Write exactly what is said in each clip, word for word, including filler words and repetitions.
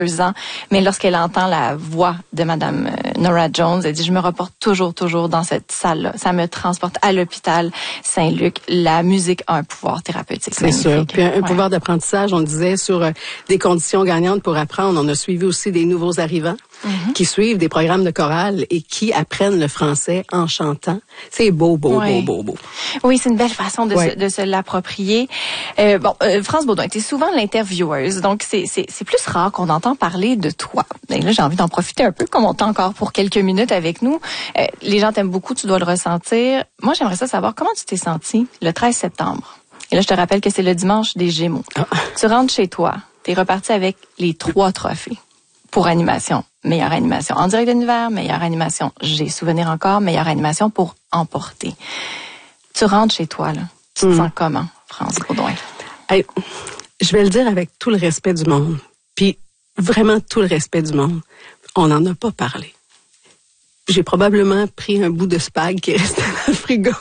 ans, mais lorsqu'elle entend la voix de Madame Norah Jones, elle dit, je me reporte toujours, toujours dans cette salle-là. Ça me transporte à l'hôpital Saint-Luc. La musique a un pouvoir thérapeutique. C'est sûr. Puis un, un ouais. pouvoir d'apprentissage, on disait, sur euh, des conditions gagnantes pour apprendre. On a suivi aussi des nouveaux arrivants. Mm-hmm. Qui suivent des programmes de chorale et qui apprennent le français en chantant. C'est beau, beau, ouais. beau, beau, beau. Oui, c'est une belle façon de, ouais. se, de se l'approprier. Euh, bon, euh, France Baudouin, tu es souvent l'intervieweuse, donc c'est, c'est, c'est plus rare qu'on entend parler de toi. Et là, j'ai envie d'en profiter un peu, comme on t'a encore pour quelques minutes avec nous. Euh, les gens t'aiment beaucoup, tu dois le ressentir. Moi, j'aimerais ça savoir comment tu t'es sentie le treize septembre. Et là, je te rappelle que c'est le dimanche des Gémeaux. Ah. Tu rentres chez toi, t'es reparti avec les trois trophées pour animation. Meilleure animation en direct de l'univers, meilleure animation, j'ai souvenir encore, meilleure animation pour emporter. Tu rentres chez toi, là. Tu te mmh. sens comment, France Baudouin? Hey, je vais le dire avec tout le respect du monde. Puis vraiment tout le respect du monde. On n'en a pas parlé. J'ai probablement pris un bout de spag qui est resté dans le frigo.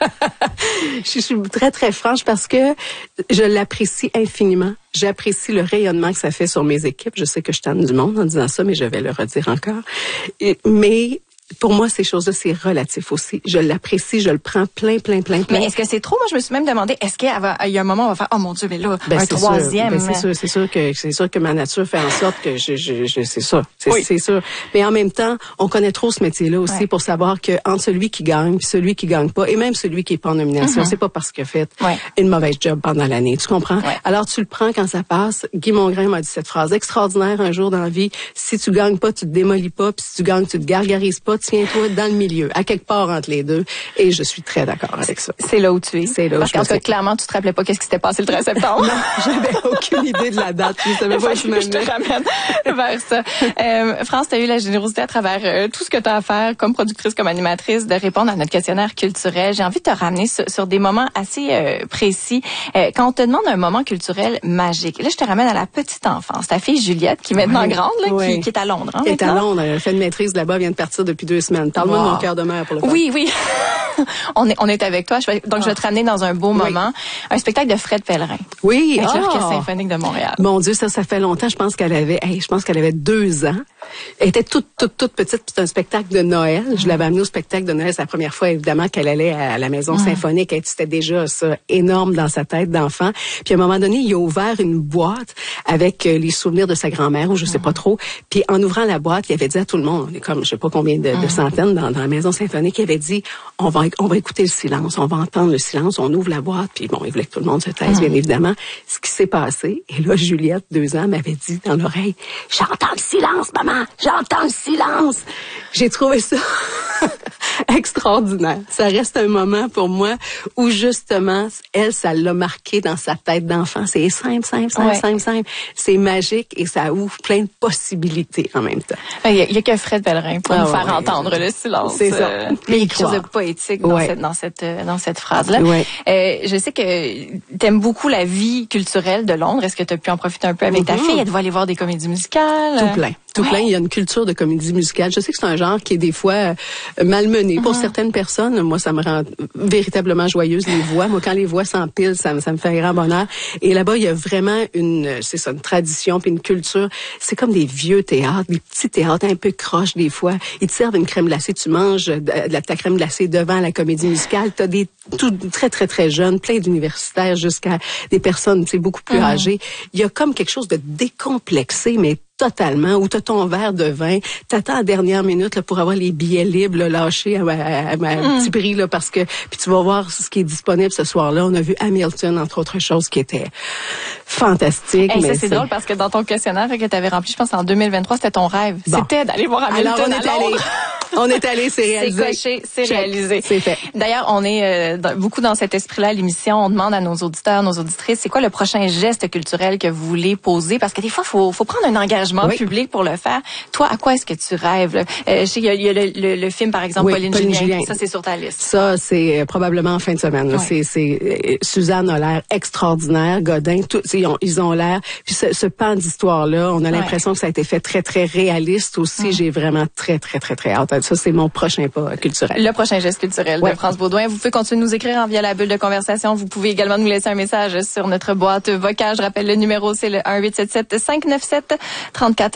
Je suis très, très franche parce que je l'apprécie infiniment. J'apprécie le rayonnement que ça fait sur mes équipes. Je sais que je tanne du monde en disant ça, mais je vais le redire encore. Et, mais pour moi, ces choses-là, c'est relatif aussi. Je l'apprécie, je le prends plein, plein, plein, plein. Mais est-ce que c'est trop? Moi, je me suis même demandé, est-ce qu'il y a, il y a un moment où on va faire, oh mon Dieu, mais là, ben, un troisième. Ben, c'est sûr, c'est sûr que, c'est sûr que ma nature fait en sorte que je, je, je c'est ça. C'est, oui. c'est sûr. Mais en même temps, on connaît trop ce métier-là aussi ouais. pour savoir que entre celui qui gagne puis celui qui gagne pas, et même celui qui est pas en nomination, mm-hmm. c'est pas parce qu'il a fait ouais. une mauvaise job pendant l'année. Tu comprends? Ouais. Alors, tu le prends quand ça passe. Guy Mongrain m'a dit cette phrase extraordinaire un jour dans la vie. Si tu gagnes pas, tu te démolis pas, puis si tu gagnes, tu te gargarises pas, tiens-toi dans le milieu, à quelque part entre les deux. Et je suis très d'accord avec ça. C'est là où tu es. C'est là où Parce je pense que clairement, tu te rappelais pas qu'est-ce qui s'était passé le treize septembre. Non, j'avais aucune idée de la date. Je savais pas je, je te ramène vers ça. Euh, France, tu as eu la générosité à travers euh, tout ce que tu as à faire comme productrice, comme animatrice, de répondre à notre questionnaire culturel. J'ai envie de te ramener sur, sur des moments assez euh, précis. Euh, quand on te demande un moment culturel magique, là, je te ramène à la petite enfance. Ta fille Juliette, qui est maintenant oui. grande, là, oui. qui, qui est à Londres. Hein, qui est à Londres. Elle fait une maîtrise là-bas, elle vient de partir depuis deux semaines. Parle-moi wow. de mon cœur de mère pour le faire. Oui, oui. on est on est avec toi. Je vais, donc, ah. je vais te ramener dans un beau oui. moment. Un spectacle de Fred Pellerin. Oui. Avec ah. l'Orchestre symphonique de Montréal. Mon Dieu, ça, ça fait longtemps. Je pense qu'elle avait, hey, je pense qu'elle avait deux ans. Elle était toute, toute, toute petite. C'était un spectacle de Noël. Mm. Je l'avais amenée au spectacle de Noël. C'est la première fois, évidemment, qu'elle allait à la Maison mm. symphonique. C'était déjà ça, énorme dans sa tête d'enfant. Puis, à un moment donné, il a ouvert une boîte avec les souvenirs de sa grand-mère, ou je sais mm. pas trop. Puis, en ouvrant la boîte, il avait dit à tout le monde, on est comme, je sais pas combien de, mm. de centaines dans, dans la Maison symphonique, il avait dit, on va, on va écouter le silence, on va entendre le silence, on ouvre la boîte. Puis, bon, il voulait que tout le monde se taise, mm. bien évidemment. Ce qui s'est passé, et là, Juliette, deux ans, m'avait dit dans l'oreille, j'entends le silence, maman, j'entends le silence. J'ai trouvé ça extraordinaire. Ça reste un moment pour moi où justement, elle, ça l'a marqué dans sa tête d'enfant. C'est simple, simple, simple, ouais. simple, simple. C'est magique et ça ouvre plein de possibilités en même temps. Il y a, il y a que Fred Pellerin pour ah, nous ouais, faire ouais, entendre ouais. le silence. C'est ça. Euh, mais il y a quelque chose de poétique dans ouais. cette, dans cette, dans cette phrase-là. Ouais. Euh, je sais que t'aimes beaucoup la vie culturelle de Londres. Est-ce que tu as pu en profiter un peu avec mm-hmm. ta fille? Elle doit aller voir des comédies musicales? Tout plein. Tout ouais. plein. Il y a une culture de comédie musicale. Je sais que c'est un genre qui est des fois euh, malmené mm-hmm. pour certaines personnes. Moi, ça me rend véritablement joyeuse, les voix. Moi, quand les voix s'empilent, ça, ça me fait un grand bonheur. Et là-bas, il y a vraiment une, c'est ça, une tradition puis une culture. C'est comme des vieux théâtres, des petits théâtres un peu croches des fois. Ils te servent une crème glacée. Tu manges de, de ta crème glacée devant la comédie musicale. T'as des tout très, très, très jeunes, plein d'universitaires jusqu'à des personnes, tu sais, beaucoup plus mm-hmm. âgées. Il y a comme quelque chose de décomplexé, mais totalement, où t'as ton verre de vin, t'attends à la dernière minute là, pour avoir les billets libres là, lâchés à, à, à, à mm. petit prix là, parce que puis tu vas voir ce qui est disponible ce soir-là. On a vu Hamilton entre autres choses qui étaient fantastiques. Hey, mais ça c'est drôle parce que dans ton questionnaire que tu avais rempli, je pense en deux mille vingt-trois, c'était ton rêve. Bon. C'était d'aller voir Hamilton. Alors on est allé. On est allé, c'est réalisé. C'est coché, c'est Check. réalisé. C'est fait. D'ailleurs, on est euh, dans, beaucoup dans cet esprit-là à l'émission. On demande à nos auditeurs, nos auditrices, c'est quoi le prochain geste culturel que vous voulez poser? Parce que des fois, faut, faut prendre un engagement oui. public pour le faire. Toi, à quoi est-ce que tu rêves? Euh, je sais, il y a, il y a le, le, le film, par exemple, oui, Pauline, Pauline Julien. Julien. Ça, c'est sur ta liste. Ça, c'est euh, probablement en fin de semaine. Ouais. C'est, c'est euh, Suzanne a l'air extraordinaire, Godin, tout, ils ont, ils ont l'air. Puis ce, ce pan d'histoire-là, on a l'impression ouais. que ça a été fait très, très réaliste aussi. Mm. J'ai vraiment très, très, très, très hâte ça, ça c'est mon prochain pas culturel. Le prochain geste culturel ouais. de France Beaudoin. Vous pouvez continuer de nous écrire en via la bulle de conversation. Vous pouvez également nous laisser un message sur notre boîte vocale. Je rappelle le numéro, c'est le un huit sept sept cinq neuf sept trois quatre